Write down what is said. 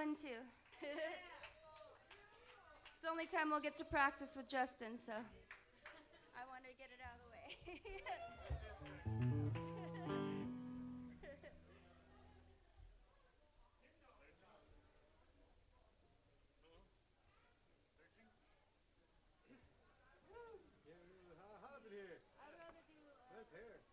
one too. It's the only time we'll get to practice with Justin, so I wanted to get it out of the way. Hot up in here. I'd rather do Let's hear it.